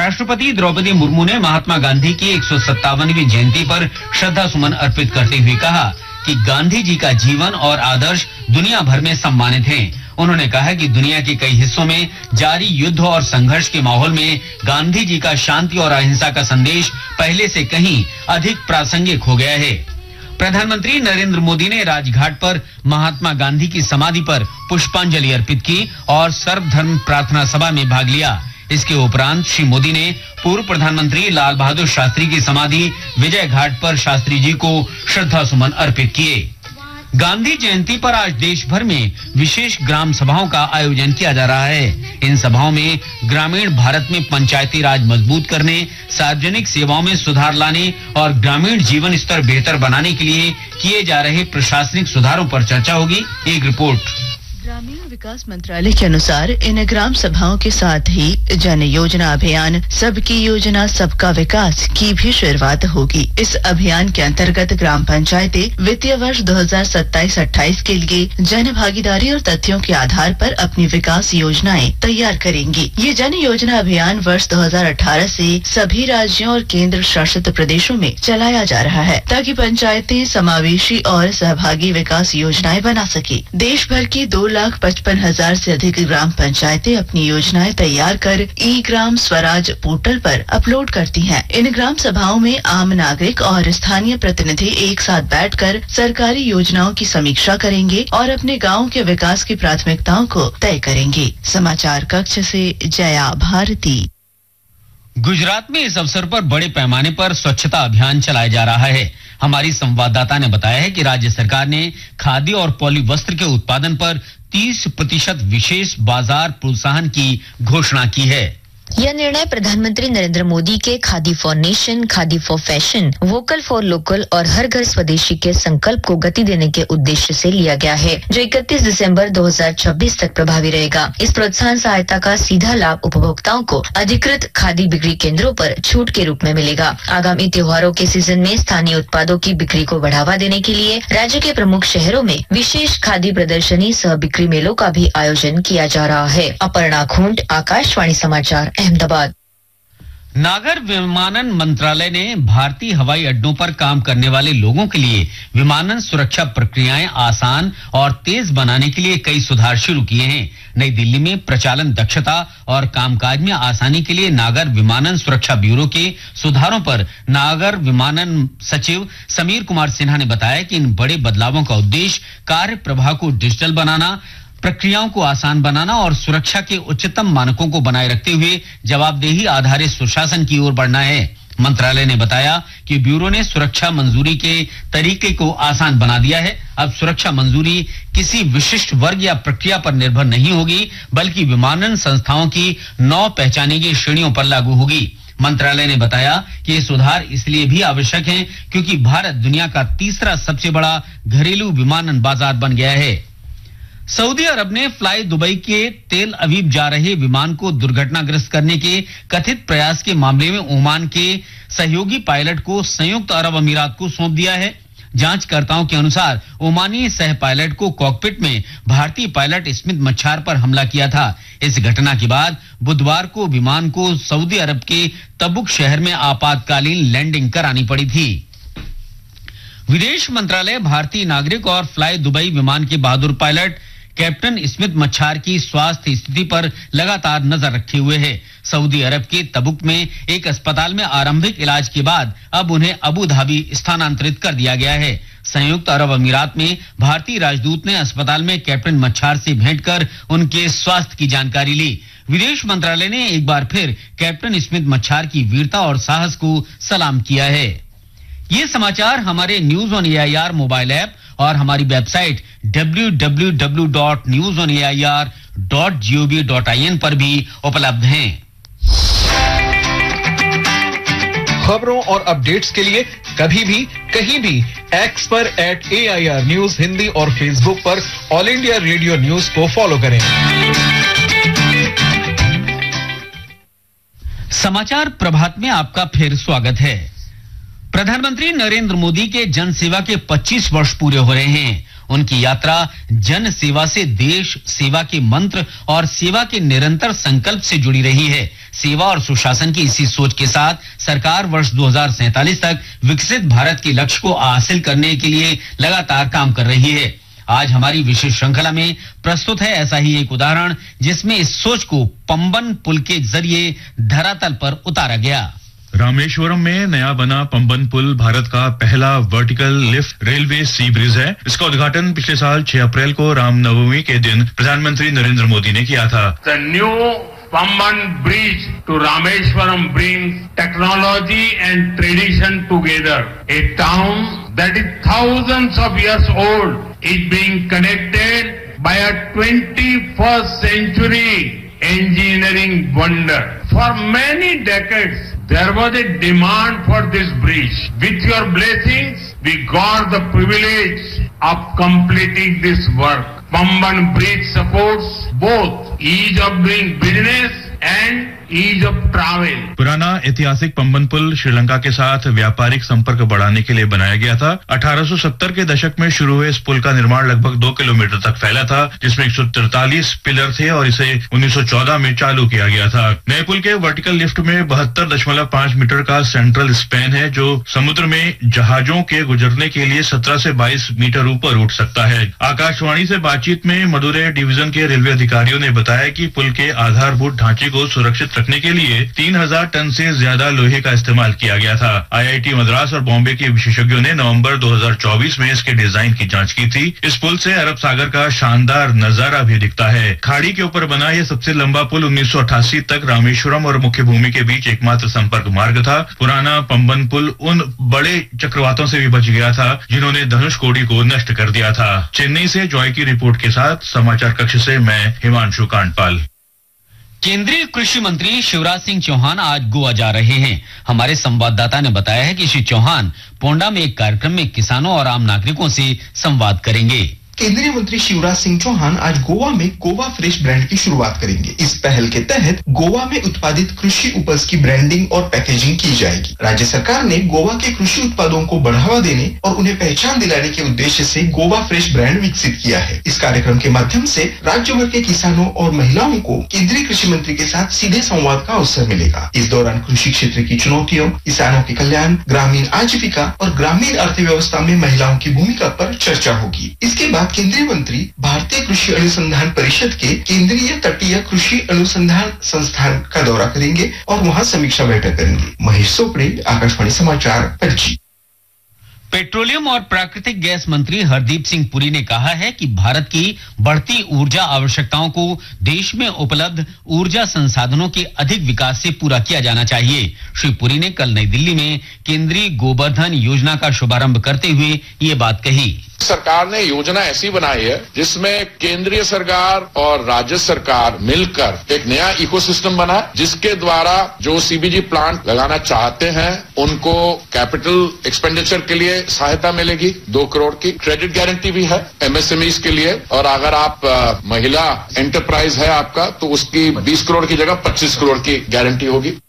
राष्ट्रपति द्रौपदी मुर्मू ने महात्मा गांधी की 157वीं जयंती पर श्रद्धा सुमन अर्पित करते हुए कहा कि गांधी जी का जीवन और आदर्श दुनिया भर में सम्मानित हैं। उन्होंने कहा कि दुनिया के कई हिस्सों में जारी युद्ध और संघर्ष के माहौल में गांधी जी का शांति और अहिंसा का संदेश पहले से कहीं अधिक प्रासंगिक हो गया है। प्रधानमंत्री नरेंद्र मोदी ने राजघाट पर महात्मा गांधी की समाधि पर पुष्पांजलि अर्पित की और सर्वधर्म प्रार्थना सभा में भाग लिया। इसके उपरांत श्री मोदी ने पूर्व प्रधानमंत्री लाल बहादुर शास्त्री की समाधि विजय घाट पर शास्त्री जी को श्रद्धा सुमन अर्पित किए। गांधी जयंती पर आज देश भर में विशेष ग्राम सभाओं का आयोजन किया जा रहा है। इन सभाओं में ग्रामीण भारत में पंचायती राज मजबूत करने, सार्वजनिक सेवाओं में सुधार लाने और ग्रामीण जीवन स्तर बेहतर बनाने के लिए किए जा रहे प्रशासनिक सुधारों पर चर्चा होगी। एक रिपोर्ट। ग्रामीण विकास मंत्रालय के अनुसार इन ग्राम सभाओं के साथ ही जन योजना अभियान सबकी योजना सबका विकास की भी शुरुआत होगी। इस अभियान के अंतर्गत ग्राम पंचायतें वित्तीय वर्ष 2027-28 के लिए जन भागीदारी और तथ्यों के आधार पर अपनी विकास योजनाएं तैयार करेंगी। ये जन योजना अभियान वर्ष 2018 से सभी राज्यों और केंद्र शासित प्रदेशों में चलाया जा रहा है ताकि पंचायतें समावेशी और सहभागी विकास योजनाएं बना सके। देश भर की 2,55,000 से अधिक ग्राम पंचायतें अपनी योजनाएं तैयार कर ई ग्राम स्वराज पोर्टल पर अपलोड करती हैं। इन ग्राम सभाओं में आम नागरिक और स्थानीय प्रतिनिधि एक साथ बैठकर सरकारी योजनाओं की समीक्षा करेंगे और अपने गांव के विकास की प्राथमिकताओं को तय करेंगे। समाचार कक्ष से जया भारती। गुजरात में इस अवसर पर बड़े पैमाने पर स्वच्छता अभियान चलाया जा रहा है। हमारी संवाददाता ने बताया है कि राज्य सरकार ने खादी और पॉली वस्त्र के उत्पादन पर 30% विशेष बाजार प्रोत्साहन की घोषणा की है। यह निर्णय प्रधानमंत्री नरेंद्र मोदी के khadi for nation, khadi for fashion, vocal for local और हर घर स्वदेशी के संकल्प को गति देने के उद्देश्य से लिया गया है, जो 31 दिसंबर 2026 तक प्रभावी रहेगा। इस प्रोत्साहन सहायता का सीधा लाभ उपभोक्ताओं को अधिकृत खादी बिक्री केंद्रों पर छूट के रूप में मिलेगा। आगामी त्योहारों के सीजन में स्थानीय उत्पादों की बिक्री को बढ़ावा देने के लिए राज्य के प्रमुख शहरों में विशेष खादी प्रदर्शनी सह बिक्री मेलों का भी आयोजन किया जा रहा है। अपर्णा खूंट, आकाशवाणी समाचार, अहमदाबाद। नागर विमानन मंत्रालय ने भारतीय हवाई अड्डों पर काम करने वाले लोगों के लिए विमानन सुरक्षा प्रक्रियाएं आसान और तेज बनाने के लिए कई सुधार शुरू किए हैं। नई दिल्ली में प्रचालन दक्षता और कामकाज में आसानी के लिए नागर विमानन सुरक्षा ब्यूरो के सुधारों पर नागर विमानन सचिव समीर कुमार सिन्हा ने बताया कि इन बड़े बदलावों का उद्देश्य कार्य प्रवाह को डिजिटल बनाना, प्रक्रियाओं को आसान बनाना और सुरक्षा के उच्चतम मानकों को बनाए रखते हुए जवाबदेही आधारित सुशासन की ओर बढ़ना है। मंत्रालय ने बताया कि ब्यूरो ने सुरक्षा मंजूरी के तरीके को आसान बना दिया है। अब सुरक्षा मंजूरी किसी विशिष्ट वर्ग या प्रक्रिया पर निर्भर नहीं होगी, बल्कि विमानन संस्थाओं की 9 पहचानी गई श्रेणियों पर लागू होगी। मंत्रालय ने बताया कि ये सुधार इसलिए भी आवश्यक हैं क्योंकि भारत दुनिया का तीसरा सबसे बड़ा घरेलू विमानन बाजार बन गया है। सऊदी अरब ने फ्लाई दुबई के तेल अवीव जा रहे विमान को दुर्घटनाग्रस्त करने के कथित प्रयास के मामले में ओमान के सहयोगी पायलट को संयुक्त अरब अमीरात को सौंप दिया है। जांचकर्ताओं के अनुसार ओमानी सह पायलट को कॉकपिट में भारतीय पायलट स्मिथ मच्छार पर हमला किया था। इस घटना के बाद बुधवार को विमान को सऊदी अरब के तबुक शहर में आपातकालीन लैंडिंग करानी पड़ी थी। विदेश मंत्रालय भारतीय नागरिक और फ्लाई दुबई विमान के बहादुर पायलट कैप्टन स्मिथ मच्छार की स्वास्थ्य स्थिति पर लगातार नजर रखे हुए है। सऊदी अरब के तबुक में एक अस्पताल में आरंभिक इलाज के बाद अब उन्हें अबू धाबी स्थानांतरित कर दिया गया है। संयुक्त अरब अमीरात में भारतीय राजदूत ने अस्पताल में कैप्टन मच्छार से भेंट कर उनके स्वास्थ्य की जानकारी ली। विदेश मंत्रालय ने एक बार फिर कैप्टन स्मिथ मच्छार की वीरता और साहस को सलाम किया है। ये समाचार हमारे news on AIR mobile app और हमारी वेबसाइट www.newsonair.gov.in पर भी उपलब्ध हैं। खबरों और अपडेट्स के लिए कभी भी कहीं भी एक्स पर @AIR न्यूज हिंदी और फेसबुक पर ऑल इंडिया रेडियो न्यूज को फॉलो करें। समाचार प्रभात में आपका फिर स्वागत है। प्रधानमंत्री नरेंद्र मोदी के जन सेवा के 25 वर्ष पूरे हो रहे हैं। उनकी यात्रा जन सेवा से देश सेवा के मंत्र और सेवा के निरंतर संकल्प से जुड़ी रही है। सेवा और सुशासन की इसी सोच के साथ सरकार वर्ष 2047 तक विकसित भारत के लक्ष्य को हासिल करने के लिए लगातार काम कर रही है। आज हमारी विशेष श्रृंखला में प्रस्तुत है ऐसा ही एक उदाहरण जिसमें इस सोच को पंबन पुल के जरिए धरातल पर उतारा गया। रामेश्वरम में नया बना पंबन पुल भारत का पहला वर्टिकल लिफ्ट रेलवे सी ब्रिज है। इसका उद्घाटन पिछले साल 6 अप्रैल को रामनवमी के दिन प्रधानमंत्री नरेंद्र मोदी ने किया था। The new Pamban Bridge to Rameshwaram brings technology and tradition together. A town that is thousands of years old is being connected by a 21st century engineering wonder. For many decades, there was a demand for this bridge. With your blessings, we got the privilege of completing this work. Pamban Bridge supports both ease of doing business and ease of travel. पुराना ऐतिहासिक पंबन पुल श्रीलंका के साथ व्यापारिक संपर्क बढ़ाने के लिए बनाया गया था। 1870 के दशक में शुरू हुए इस पुल का निर्माण लगभग 2 किलोमीटर तक फैला था, जिसमें 143 पिलर थे और इसे 1914 में चालू किया गया था। नए पुल के वर्टिकल लिफ्ट में 72.5 मीटर का सेंट्रल स्पैन है, जो समुद्र में जहाजों के गुजरने के लिए 17 से 22 मीटर ऊपर उठ सकता है। आकाशवाणी से बातचीत में मदुरै डिवीजन के रेलवे अधिकारियों ने बताया कि पुल के आधारभूत ढांचे को सुरक्षित रखने के लिए 3000 टन से ज्यादा लोहे का इस्तेमाल किया गया था। आईआईटी मद्रास और बॉम्बे के विशेषज्ञों ने नवंबर 2024 में इसके डिजाइन की जांच की थी। इस पुल से अरब सागर का शानदार नजारा भी दिखता है। खाड़ी के ऊपर बना यह सबसे लंबा पुल 1988 तक रामेश्वरम और मुख्य भूमि के बीच एकमात्र संपर्क मार्ग था। पुराना पंबन पुल उन बड़े चक्रवातों से भी बच गया था जिन्होंने धनुषकोडी को नष्ट कर दिया था। चेन्नई से जॉय की रिपोर्ट के साथ समाचार कक्ष से मैं हिमांशु कांडपाल। केंद्रीय कृषि मंत्री शिवराज सिंह चौहान आज गोवा जा रहे हैं। हमारे संवाददाता ने बताया है कि श्री चौहान पोंडा में एक कार्यक्रम में किसानों और आम नागरिकों से संवाद करेंगे। केंद्रीय मंत्री शिवराज सिंह चौहान आज गोवा में गोवा फ्रेश ब्रांड की शुरुआत करेंगे। इस पहल के तहत गोवा में उत्पादित कृषि उपज की ब्रांडिंग और पैकेजिंग की जाएगी। राज्य सरकार ने गोवा के कृषि उत्पादों को बढ़ावा देने और उन्हें पहचान दिलाने के उद्देश्य से गोवा फ्रेश ब्रांड विकसित किया है। इस कार्यक्रम के माध्यम से राज्य भर के किसानों और महिलाओं को केंद्रीय कृषि मंत्री के साथ सीधे संवाद का अवसर मिलेगा। इस दौरान कृषि क्षेत्र की चुनौतियों, किसानों के कल्याण, ग्रामीण आजीविका और ग्रामीण अर्थव्यवस्था में महिलाओं की भूमिका पर चर्चा होगी। इसके बाद केंद्रीय मंत्री भारतीय कृषि अनुसंधान परिषद के केंद्रीय तटीय कृषि अनुसंधान संस्थान का दौरा करेंगे और वहां समीक्षा बैठक करेंगे। महेश सोपड़े, आकाशवाणी समाचार, पणजी। पेट्रोलियम और प्राकृतिक गैस मंत्री हरदीप सिंह पुरी ने कहा है कि भारत की बढ़ती ऊर्जा आवश्यकताओं को देश में उपलब्ध ऊर्जा संसाधनों के अधिक विकास से पूरा किया जाना चाहिए। श्री पुरी ने कल नई दिल्ली में केंद्रीय गोबर्धन योजना का शुभारंभ करते हुए ये बात कही। सरकार ने योजना ऐसी बनाई है जिसमें केंद्रीय सरकार और राज्य सरकार मिलकर एक नया इकोसिस्टम बना, जिसके द्वारा जो सीबीजी प्लांट लगाना चाहते हैं उनको कैपिटल एक्सपेंडिचर के लिए सहायता मिलेगी। 2 करोड़ की क्रेडिट गारंटी भी है एमएसएमईज के लिए, और अगर आप महिला एंटरप्राइज है आपका तो उसकी 20 करोड़ की जगह 25 करोड़ की गारंटी होगी।